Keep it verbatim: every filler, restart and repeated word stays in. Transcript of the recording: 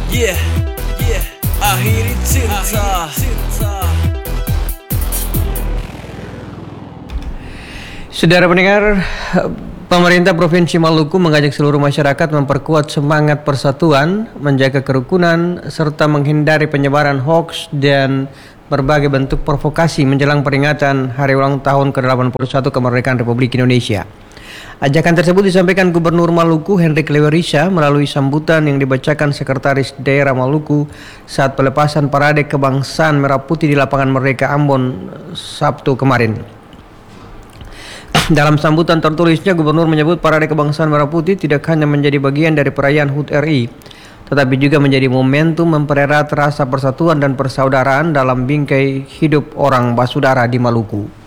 Yeah, yeah, akhiri cinta. Saudara pendengar, pemerintah Provinsi Maluku mengajak seluruh masyarakat memperkuat semangat persatuan, menjaga kerukunan, serta menghindari penyebaran hoaks dan berbagai bentuk provokasi menjelang peringatan Hari Ulang Tahun ke delapan puluh satu Kemerdekaan Republik Indonesia. Ajakan tersebut disampaikan Gubernur Maluku Hendrik Lewerisa melalui sambutan yang dibacakan Sekretaris Daerah Maluku saat pelepasan parade kebangsaan Merah Putih di Lapangan Merdeka Ambon Sabtu kemarin. Dalam sambutan tertulisnya, Gubernur menyebut parade kebangsaan Merah Putih tidak hanya menjadi bagian dari perayaan H U T R I, tetapi juga menjadi momentum mempererat rasa persatuan dan persaudaraan dalam bingkai hidup orang basudara di Maluku.